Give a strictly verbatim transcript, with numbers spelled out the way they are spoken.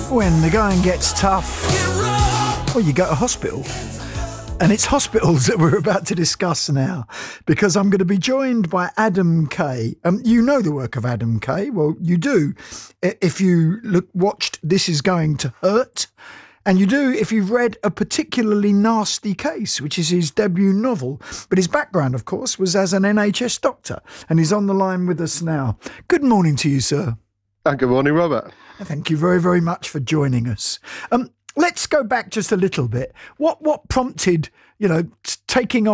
When the going gets tough, well, you go to hospital. And it's hospitals that we're about to discuss now, because I'm going to be joined by Adam Kay. Um, you know the work of Adam Kay. Well, you do if you look watched This Is Going to Hurt. And you do if you've read A Particularly Nasty Case, which is his debut novel. But his background, of course, was as an N H S doctor. And he's on the line with us now. Good morning to you, sir. Oh, good morning, Robert. Thank you very, very much for joining us. Um, let's go back just a little bit. What what prompted, you know, t- taking on